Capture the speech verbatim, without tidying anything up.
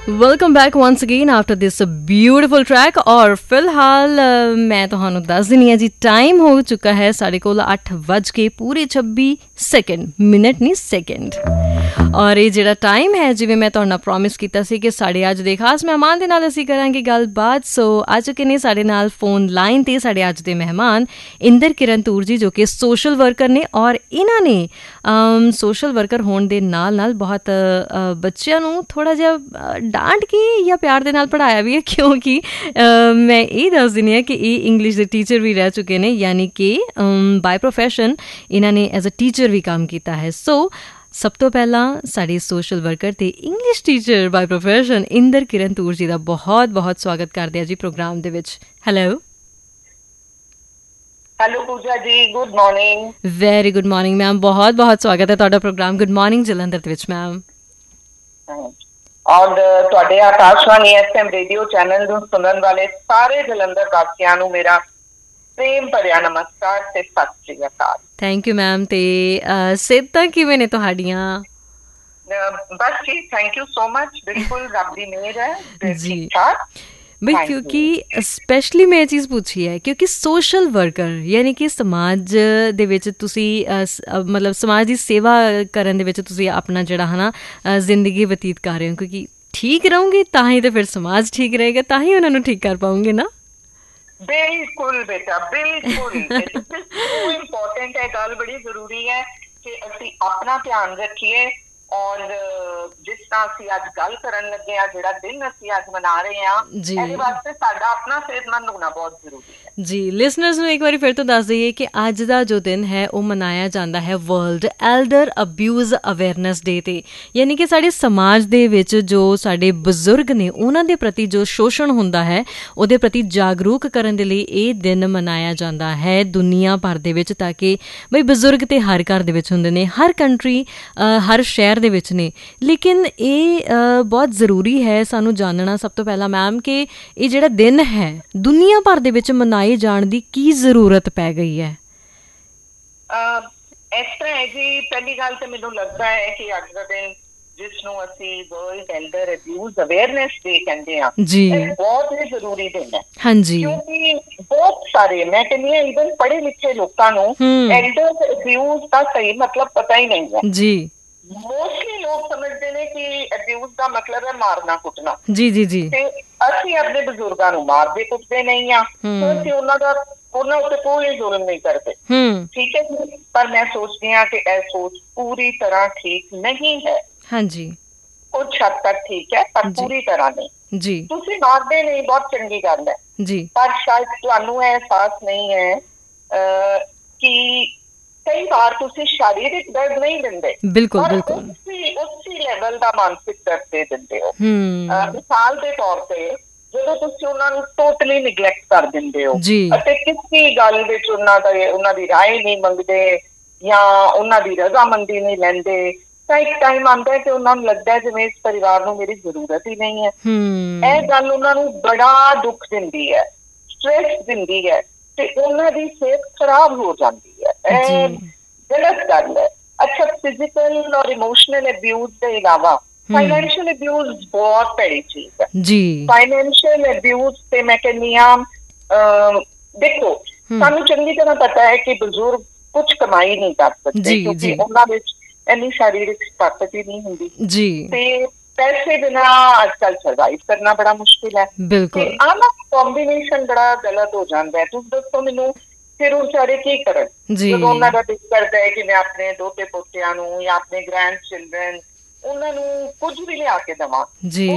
Welcome back once again after this beautiful track. ਔਰ ਫਿਲਹਾਲ ਮੈਂ ਤੁਹਾਨੂੰ ਦੱਸ ਦਿੰਦੀ ਹਾਂ ਜੀ, ਟਾਈਮ ਹੋ ਚੁੱਕਾ ਹੈ ਸਾਡੇ ਕੋਲ ਅੱਠ ਵੱਜ ਕੇ ਪੂਰੇ ਛੱਬੀ ਸੈਕਿੰਡ, ਮਿੰਟ ਨਹੀਂ ਸੈਕਿੰਡ। ਔਰ ਇਹ ਜਿਹੜਾ ਟਾਈਮ ਹੈ, ਜਿਵੇਂ ਮੈਂ ਤੁਹਾਡੇ ਨਾਲ ਪ੍ਰੋਮਿਸ ਕੀਤਾ ਸੀ ਕਿ ਸਾਡੇ ਅੱਜ ਦੇ ਖਾਸ ਮਹਿਮਾਨ ਦੇ ਨਾਲ ਅਸੀਂ ਕਰਾਂਗੇ ਗੱਲਬਾਤ। ਸੋ ਆ ਚੁੱਕੇ ਨੇ ਸਾਡੇ ਨਾਲ ਫੋਨ ਲਾਈਨ 'ਤੇ ਸਾਡੇ ਅੱਜ ਦੇ ਮਹਿਮਾਨ ਇੰਦਰ ਕਿਰਨ ਤੂਰ ਜੀ, ਜੋ ਕਿ ਸੋਸ਼ਲ ਵਰਕਰ ਨੇ। ਔਰ ਇਹਨਾਂ ਨੇ ਸੋਸ਼ਲ ਵਰਕਰ ਹੋਣ ਦੇ ਨਾਲ ਨਾਲ ਬਹੁਤ ਬੱਚਿਆਂ ਨੂੰ ਥੋੜ੍ਹਾ ਜਿਹਾ ਡਾਂਟ ਕੇ ਜਾਂ ਪਿਆਰ ਦੇ ਨਾਲ ਪੜ੍ਹਾਇਆ ਵੀ ਹੈ, ਕਿਉਂਕਿ ਮੈਂ ਇਹ ਦੱਸ ਦਿੰਦੀ ਹਾਂ ਕਿ ਇਹ ਇੰਗਲਿਸ਼ ਦੇ ਟੀਚਰ ਵੀ ਰਹਿ ਚੁੱਕੇ ਨੇ, ਯਾਨੀ ਕਿ ਬਾਏ ਪ੍ਰੋਫੈਸ਼ਨ ਇਹਨਾਂ ਨੇ ਐਜ਼ ਅ ਟੀਚਰ ਵੀ ਕੰਮ ਕੀਤਾ ਹੈ। ਸੋ ਸਭ ਤੋਂ ਪਹਿਲਾਂ ਸਾਡੇ ਸੋਸ਼ਲ ਵਰਕਰ ਅਤੇ English teacher bye profession Inder ਕਿਰਨ ਤੂਰ ਜੀ ਦਾ ਬਹੁਤ ਬਹੁਤ ਸਵਾਗਤ ਕਰਦੇ ਹਾਂ ਜੀ ਪ੍ਰੋਗਰਾਮ ਦੇ ਵਿੱਚ। ਹੈਲੋ ਹੈਲੋ ਪੂਜਾ ਜੀ, good morning. Very good morning ma'am, ਬਹੁਤ ਬਹੁਤ ਸਵਾਗਤ ਹੈ ਤੁਹਾਡਾ ਪ੍ਰੋਗਰਾਮ ਗੁੱਡ ਮਾਰਨਿੰਗ ਜਲੰਧਰ ਦੇ ਵਿੱਚ ਮੈਮ। ਔਰ ਤੁਹਾਡੇ Akashvani F M radio channel ਨੂੰ ਸੁਣਨ ਵਾਲੇ ਸਾਰੇ ਜਲੰਧਰ ਵਾਸੀਆਂ ਨੂੰ ਮੇਰਾ ਪ੍ਰੇਮ ਭਰਿਆ ਨਮਸਕਾਰ ਤੇ ਸਤਿ ਸ਼੍ਰੀ ਅਕਾਲ। Thank you ma'am. ਤੇ ਸਿਹਤਾਂ ਕਿਵੇਂ ਨੇ ਤੁਹਾਡੀਆਂ? ਬਸ ਜੀ, ਥੈਂਕ ਯੂ ਸੋ ਮਚ। ਬਿਲਕੁਲ ਰੱਬ ਦੀ ਮਿਹਰ ਹੈ ਜੀ ਬਈ, ਕਿਉਂਕਿ ਸਪੈਸ਼ਲੀ ਮੈਂ ਇਹ ਚੀਜ਼ ਪੁੱਛੀ ਹੈ ਕਿਉਂਕਿ ਸੋਸ਼ਲ ਵਰਕਰ ਯਾਨੀ ਕਿ ਸਮਾਜ ਦੇ ਵਿੱਚ ਤੁਸੀਂ ਮਤਲਬ ਸਮਾਜ ਦੀ ਸੇਵਾ ਕਰਨ ਦੇ ਵਿੱਚ ਤੁਸੀਂ ਆਪਣਾ ਜਿਹੜਾ ਹੈ ਨਾ ਜ਼ਿੰਦਗੀ ਬਤੀਤ ਕਰ ਰਹੇ ਹੋ, ਕਿਉਂਕਿ ਠੀਕ ਰਹੋਗੇ ਤਾਂ ਹੀ ਤਾਂ ਫਿਰ ਸਮਾਜ ਠੀਕ ਰਹੇਗਾ, ਤਾਂ ਹੀ ਉਹਨਾਂ ਨੂੰ ਠੀਕ ਕਰ ਪਾਉਂਗੇ ਨਾ। ਬਿਲਕੁਲ ਬੇਟਾ, ਬਿਲਕੁਲ ਇੰਪੋਰਟੈਂਟ ਹੈ, ਗੱਲ ਬੜੀ ਜ਼ਰੂਰੀ ਹੈ ਕਿ ਅਸੀਂ ਆਪਣਾ ਧਿਆਨ ਰੱਖੀਏ। ਔਰ ਜਿਸ ਤਰ੍ਹਾਂ ਅਸੀਂ ਅੱਜ ਗੱਲ ਕਰਨ ਲੱਗੇ ਹਾਂ, ਜਿਹੜਾ ਦਿਨ ਅਸੀਂ ਅੱਜ ਮਨਾ ਰਹੇ ਹਾਂ, ਇਹਦੇ ਵਾਸਤੇ ਸਾਡਾ ਆਪਣਾ ਸਿਹਤਮੰਦ ਹੋਣਾ ਬਹੁਤ ਜ਼ਰੂਰੀ ਹੈ ਜੀ। ਲਿਸਨਰਸ ਨੂੰ ਇੱਕ ਵਾਰੀ ਫਿਰ ਤੋਂ ਦੱਸ ਦਈਏ ਕਿ ਅੱਜ ਦਾ ਜੋ ਦਿਨ ਹੈ ਉਹ ਮਨਾਇਆ ਜਾਂਦਾ ਹੈ ਵਰਲਡ ਐਲਡਰ ਅਬਿਊਜ਼ ਅਵੇਅਰਨੈਸ ਡੇ 'ਤੇ, ਯਾਨੀ ਕਿ ਸਾਡੇ ਸਮਾਜ ਦੇ ਵਿੱਚ ਜੋ ਸਾਡੇ ਬਜ਼ੁਰਗ ਨੇ ਉਹਨਾਂ ਦੇ ਪ੍ਰਤੀ ਜੋ ਸ਼ੋਸ਼ਣ ਹੁੰਦਾ ਹੈ ਉਹਦੇ ਪ੍ਰਤੀ ਜਾਗਰੂਕ ਕਰਨ ਦੇ ਲਈ ਇਹ ਦਿਨ ਮਨਾਇਆ ਜਾਂਦਾ ਹੈ ਦੁਨੀਆ ਭਰ ਦੇ ਵਿੱਚ, ਤਾਂ ਕਿ ਬਈ ਬਜ਼ੁਰਗ ਤੇ ਹਰ ਘਰ ਦੇ ਵਿੱਚ ਹੁੰਦੇ ਨੇ, ਹਰ ਕੰਟਰੀ ਹਰ ਸ਼ਹਿਰ ਦੇ ਵਿੱਚ ਨੇ। ਲੇਕਿਨ ਇਹ ਬਹੁਤ ਜ਼ਰੂਰੀ ਹੈ ਸਾਨੂੰ ਜਾਣਨਾ ਸਭ ਤੋਂ ਪਹਿਲਾਂ ਮੈਮ ਕਿ ਇਹ ਜਿਹੜਾ ਦਿਨ ਹੈ ਦੁਨੀਆ ਭਰ ਦੇ ਵਿੱਚ ਮਨਾਏ ਜਾਣ ਦੀ ਕੀ ਜ਼ਰੂਰਤ ਪੈ ਗਈ ਹੈ? ਇਸ ਤਰ੍ਹਾਂ ਹੈ ਜੀ, ਪਹਿਲੀ ਗੱਲ ਤਾਂ ਮੈਨੂੰ ਲੱਗਦਾ ਹੈ ਕਿ ਅੱਜ ਦਾ ਦਿਨ ਜਿਸ ਨੂੰ ਅਸੀਂ ਵਰਲਡ ਐਲਡਰ ਅਬਿਊਜ਼ ਅਵੇਅਰਨੈਸ ਡੇ ਕਹਿੰਦੇ ਹਾਂ, ਇਹ ਬਹੁਤ ਹੀ ਜ਼ਰੂਰੀ ਦਿਨ ਹੈ। ਹਾਂਜੀ, ਕਿਉਂਕਿ ਬਹੁਤ ਸਾਰੇ, ਮੈਂ ਕਹਿੰਦੀ ਹਾਂ ਈਵਨ ਪੜ੍ਹੇ ਲਿਖੇ ਲੋਕਾਂ ਨੂੰ ਐਲਡਰ ਅਬਿਊਜ਼ ਦਾ ਸਹੀ ਮਤਲਬ ਪਤਾ ਹੀ ਨਹੀਂ ਹੈ ਜੀ। ਮੋਸਟਲੀ ਲੋਕ ਸਮਝਦੇ ਨੇ ਕਿ ਅਬਿਊਜ਼ ਦਾ ਮਤਲਬ ਹੈ ਮਾਰਨਾ ਕੁੱਟਣਾ। ਜੀ ਜੀ ਜੀ ਤੇ ਅਸੀਂ ਆਪਣੇ ਬਜ਼ੁਰਗਾਂ ਨੂੰ ਮਾਰਦੇ ਕੁੱਟਦੇ ਨਹੀਂ ਆ, ਅਸੀਂ ਉਹਨਾਂ ਦਾ ਉਹਨਾਂ ਉੱਤੇ ਕੋਈ ਜ਼ੁਲਮ ਨਹੀਂ ਕਰਦੇ, ਠੀਕ ਹੈ ਜੀ। ਪਰ ਮੈਂ ਸੋਚਦੀ ਹਾਂ ਕਿ ਇਹ ਸੋਚ ਪੂਰੀ ਤਰ੍ਹਾਂ ਠੀਕ ਨਹੀਂ ਹੈ। ਹਾਂਜੀ, ਕੁਛ ਹੱਦ ਤੱਕ ਠੀਕ ਹੈ ਪਰ ਪੂਰੀ ਤਰ੍ਹਾਂ ਨਹੀਂ ਜੀ। ਤੁਸੀਂ ਮਾਰਦੇ ਨਹੀਂ, ਬਹੁਤ ਚੰਗੀ ਗੱਲ ਹੈ ਜੀ, ਪਰ ਸ਼ਾਇਦ ਤੁਹਾਨੂੰ ਇਹ ਅਹਿਸਾਸ ਨਹੀਂ ਹੈ ਕਿ ਕਈ ਵਾਰ ਤੁਸੀਂ ਸਰੀਰਕ ਦਰਦ ਨਹੀਂ ਦਿੰਦੇ, ਬਿਲਕੁਲ ਬਿਲਕੁਲ ਉਸੇ ਲੈਵਲ ਦਾ ਮਾਨਸਿਕ ਦਰਦ ਦੇ ਦਿੰਦੇ ਹੋ। ਮਿਸਾਲ ਦੇ ਤੌਰ ਤੇ ਜਦੋਂ ਤੁਸੀਂ ਉਹਨਾਂ ਨੂੰ ਟੋਟਲੀ ਨਿਗਲੈਕਟ ਕਰ ਦਿੰਦੇ ਹੋ ਅਤੇ ਕਿਸੇ ਗੱਲ ਵਿੱਚ ਉਹਨਾਂ ਦਾ ਉਹਨਾਂ ਦੀ ਰਾਏ ਨਹੀਂ ਮੰਗਦੇ ਜਾਂ ਉਹਨਾਂ ਦੀ ਰਜ਼ਾਮੰਦੀ ਨਹੀਂ ਲੈਂਦੇ, ਤਾਂ ਇੱਕ ਟਾਈਮ ਆਉਂਦਾ ਕਿ ਉਹਨਾਂ ਨੂੰ ਲੱਗਦਾ ਜਿਵੇਂ ਇਸ ਪਰਿਵਾਰ ਨੂੰ ਮੇਰੀ ਜ਼ਰੂਰਤ ਹੀ ਨਹੀਂ ਹੈ। ਇਹ ਗੱਲ ਉਹਨਾਂ ਨੂੰ ਬੜਾ ਦੁੱਖ ਦਿੰਦੀ ਹੈ, ਸਟ੍ਰੈਸ ਦਿੰਦੀ ਹੈ ਤੇ ਉਹਨਾਂ ਦੀ ਸਿਹਤ ਖਰਾਬ ਹੋ ਜਾਂਦੀ ਹੈ। ਇਹ ਗਲਤ ਗੱਲ ਹੈ। ਅੱਛਾ, ਫਿਜ਼ੀਕਲ ਔਰ ਇਮੋਸ਼ਨਲ ਅਬਿਊਜ਼ ਦੇ ਇਲਾਵਾ ਫਾਈਨੈਂਸ਼ੀਅਲ ਅਬਿਊਜ਼ ਬਹੁਤ ਭੈੜੀ ਚੀਜ਼ ਹੈ ਜੀ। ਫਾਈਨੈਂਸ਼ੀਅਲ ਅਬਿਊਜ਼ ਤੇ ਮੈਂ ਕਹਿੰਦੀ ਹਾਂ, ਦੇਖੋ ਸਾਨੂੰ ਚੰਗੀ ਤਰ੍ਹਾਂ ਪਤਾ ਹੈ ਕਿ ਬਜ਼ੁਰਗ ਕੁਛ ਕਮਾਈ ਨਹੀਂ ਕਰ ਸਕਦੇ ਕਿਉਂਕਿ ਉਹਨਾਂ ਵਿੱਚ ਇੰਨੀ ਸਰੀਰਕ ਤਾਕਤ ਹੀ ਨਹੀਂ ਹੁੰਦੀ ਜੀ, ਤੇ ਪੈਸੇ ਬਿਨਾਂ ਅੱਜ ਕੱਲ੍ਹ ਸਰਵਾਈਵ ਕਰਨਾ ਬੜਾ ਮੁਸ਼ਕਿਲ ਹੈ। ਬਿਲਕੁਲ, ਆਹ ਨਾ ਕੰਬੀਨੇਸ਼ਨ ਬੜਾ ਗਲਤ ਹੋ ਜਾਂਦਾ ਹੈ। ਤੁਸੀਂ ਦੱਸੋ ਮੈਨੂੰ, ਫਿਰ ਉਹ ਵਿਚਾਰੇ ਕੀ ਕਰਨ ਜਦੋਂ ਉਹਨਾਂ ਦਾ ਦਿਲ ਕਰਦਾ ਹੈ ਕਿ ਮੈਂ ਆਪਣੇ ਦੋਤੇ ਪੋਤਿਆਂ ਨੂੰ ਜਾਂ ਆਪਣੇ ਗ੍ਰੈਂਡ ਚਿਲਡਰਨ ਉਹਨਾਂ ਨੂੰ ਕੁੱਝ ਵੀ ਲਿਆ ਕੇ ਦੇਵਾਂ।